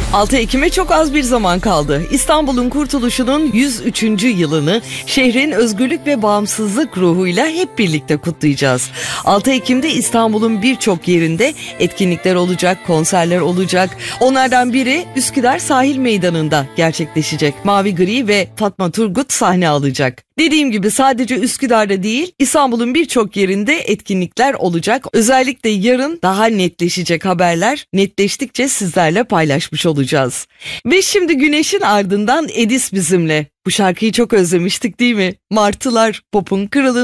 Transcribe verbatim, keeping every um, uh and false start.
altı Ekim'e çok az bir zaman kaldı. İstanbul'un kurtuluşunun yüz üçüncü yılını şehrin özgürlük ve bağımsızlık ruhuyla hep birlikte kutlayacağız. altı Ekim'de İstanbul'un birçok yerinde etkinlikler olacak, konserler olacak. Onlardan biri Üsküdar Sahil Meydanı'nda gerçekleşecek. Mavi Gri ve Fatma Turgut sahne alacak. Dediğim gibi sadece Üsküdar'da değil, İstanbul'un birçok yerinde etkinlikler olacak. Özellikle yarın daha netleşecek haberler, netleştikçe sizlerle paylaşmış olacağız. Ve şimdi Güneş'in ardından Edis bizimle. Bu şarkıyı çok özlemiştik değil mi? Martılar, Pop'un Kralı.